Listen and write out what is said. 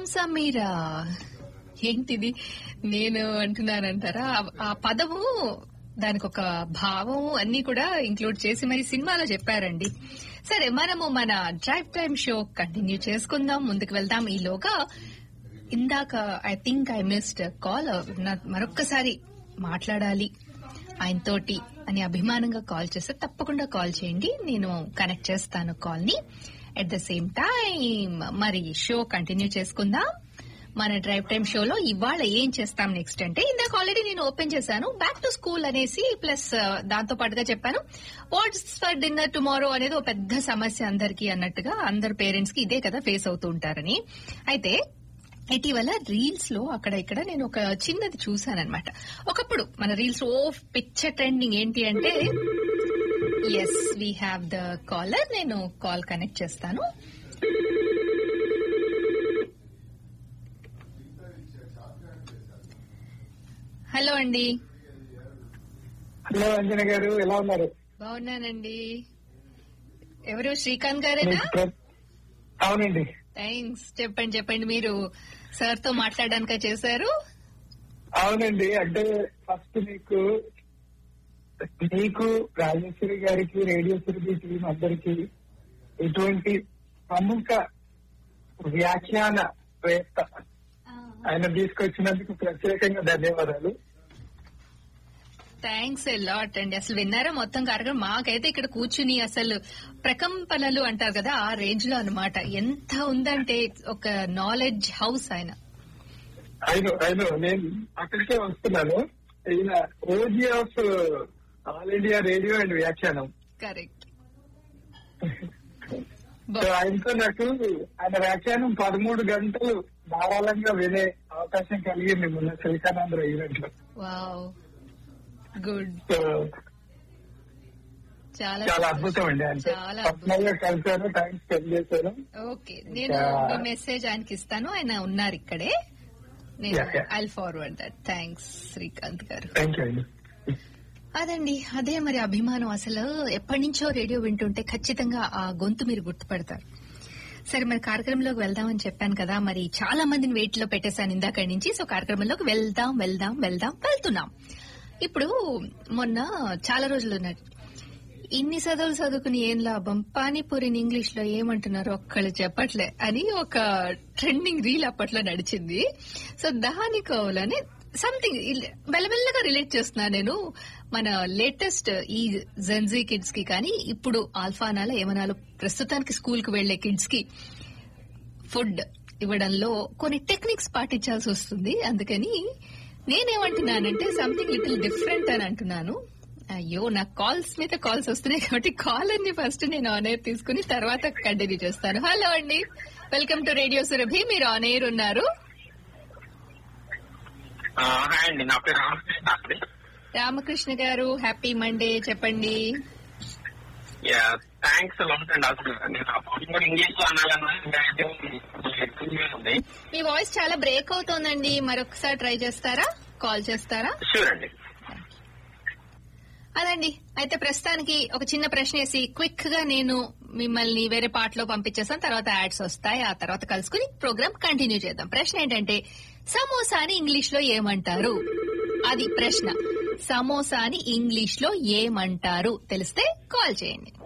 సమీరా. ఏంటిది నేను అంటున్నానంటారా? ఆ పదము దానికి ఒక భావం అన్ని కూడా ఇంక్లూడ్ చేసి మరి సినిమాలో చెప్పారండి. సరే, మనము మన డ్రైవ్ టైమ్ షో కంటిన్యూ చేసుకుందాం, ముందుకు వెళ్దాం. ఈలోగా ఇందాక I think I missed call. మరొక్కసారి మాట్లాడాలి ఆయనతోటి అని అభిమానంగా కాల్ చేస్తే తప్పకుండా కాల్ చేయండి, నేను కనెక్ట్ చేస్తాను కాల్ ని. అట్ ద సేమ్ టైం మరి షో కంటిన్యూ చేసుకుందాం. మన డ్రైవ్ టైమ్ షోలో ఇవాళ ఏం చేస్తాం నెక్స్ట్ అంటే, ఇందాక ఆల్రెడీ నేను ఓపెన్ చేశాను బ్యాక్ టు స్కూల్ అనేసి, ప్లస్ దాంతో పాటుగా చెప్పాను వాట్స్ ఫర్ డిన్నర్ టుమారో అనేది ఒక పెద్ద సమస్య అందరికీ అన్నట్టుగా, అందరు పేరెంట్స్ కి ఇదే కదా ఫేస్ అవుతూ ఉంటారని. అయితే ఇటీవల రీల్స్ లో అక్కడ ఇక్కడ నేను ఒక చిన్నది చూసానన్నమాట. ఒకప్పుడు మన రీల్స్ పిక్చర్ ట్రెండింగ్ ఏంటి అంటే, yes we have the caller, నేను కాల్ కనెక్ట్ చేస్తాను. హలో అండి. హలో అంజన గారు, ఎలా ఉన్నారు? బాగున్నానండి. ఎవరు? శ్రీకాంత్ గారేనా? అవునండి. థ్యాంక్స్. చెప్పండి. మీరు సార్ తో మాట్లాడడానిక చేశారు? అవునండి. అంటే ఫస్ట్ మీకు రాజేశ్వరి గారికి, రేడియో సురభి టీం అందరికి ఇటువంటి ప్రముఖ వ్యాఖ్యాన వేత్త ఆయన తీసుకొచ్చినందుకు ప్రత్యేకంగా ధన్యవాదాలు. థ్యాంక్స్ ఎ లాట్ అండి. అసలు విన్నారా మొత్తం కార్యక్రమం? మాకైతే ఇక్కడ కూర్చుని అసలు ప్రకంపనలు అంటారు కదా, ఆ రేంజ్ లో అన్నమాట. ఎంత ఉందంటే ఒక నాలెడ్జ్ హౌస్ ఆయన. అయినో నేను అక్కడికే వస్తున్నాను. ఈయన OG of all India radio and వ్యాఖ్యానం. కరెక్ట్. ఆయనతో నాకు ఆయన వ్యాఖ్యానం 13 గంటలు ధారాళంగా వినే అవకాశం కలిగింది మొన్న శ్రీకాంత్ ఈవెంట్ లో. Wow, good. చాలా అద్భుతం అండి. అంటే పర్సనల్గా కలిసాను, టైం స్పెండ్ చేశాను. ఓకే, నేను మెసేజ్ ఆయనకి ఇస్తాను, ఆయన ఉన్నారు ఇక్కడే. నేను I forward that. Thanks Srikanth గారు. థ్యాంక్ యూ అండి. అదండి, అదే మరి అభిమానం. అసలు ఎప్పటి నుంచో రేడియో వింటుంటే ఖచ్చితంగా ఆ గొంతు మీరు గుర్తుపడతారు. సరే, మరి కార్యక్రమంలోకి వెళ్దామని చెప్పాను కదా, మరి చాలా మందిని వెయిట్ లో పెట్టేశాను ఇందాక నుంచి. సో కార్యక్రమంలోకి వెళ్తున్నాం. ఇప్పుడు మొన్న చాలా రోజులు ఉన్నారు, ఇన్ని చదువుకుని ఏం లాభం, పానీపూరిని ఇంగ్లీష్ లో ఏమంటున్నారు ఒక్కళ్ళు చెప్పట్లే అని ఒక ట్రెండింగ్ రీల్ అప్పట్లో నడిచింది. సో దాని కోవలని సంథింగ్ మెల్లమెల్లగా రిలేట్ చేస్తున్నాను నేను. మన లేటెస్ట్ ఈ జెన్జీ కిడ్స్ కి కానీ, ఇప్పుడు ఆల్ఫానాలో ఏమనాలో ప్రస్తుతానికి స్కూల్ కు వెళ్లే కిడ్స్ కి ఫుడ్ ఇవ్వడంలో కొన్ని టెక్నిక్స్ పాటించాల్సి వస్తుంది. అందుకని నేనేమంటున్నానంటే సంథింగ్ లిటిల్ డిఫరెంట్ అని అంటున్నాను. అయ్యో, నాకు కాల్స్ మీద కాల్స్ వస్తున్నాయి కాబట్టి కాలర్ ని ఫస్ట్ నేను ఆన్ ఎయిర్ తీసుకుని తర్వాత కంటిన్యూ చేస్తాను. హలో అండి, వెల్కమ్ టు రేడియో సురభి. మీరు ఆన్ ఎయిర్ ఉన్నారు. అండి, నా పేరు రామకృష్ణ. రామకృష్ణ గారు, హ్యాపీ మండే. చెప్పండి. థ్యాంక్స్ లాట్ అండి. అసలు నేను ఇంగ్లీష్ లో అనాలన్నా మీ వాయిస్ చాలా బ్రేక్ అవుతోందండి, మరొకసారి ట్రై చేస్తారా? కాల్ చేస్తారా? షూర్ అండి. అదండి, అయితే ప్రస్తుతానికి ఒక చిన్న ప్రశ్న వేసి క్విక్ గా నేను మిమ్మల్ని వేరే పాటలో పంపించేస్తాను. తర్వాత యాడ్స్ వస్తాయి, ఆ తర్వాత కలుసుకుని ప్రోగ్రామ్ కంటిన్యూ చేద్దాం. ప్రశ్న ఏంటంటే, సమోసాని ఇంగ్లీష్ లో ఏమంటారు? అది ప్రశ్న. సమోసాని ఇంగ్లీష్ లో ఏమంటారు తెలిస్తే కాల్ చేయండి.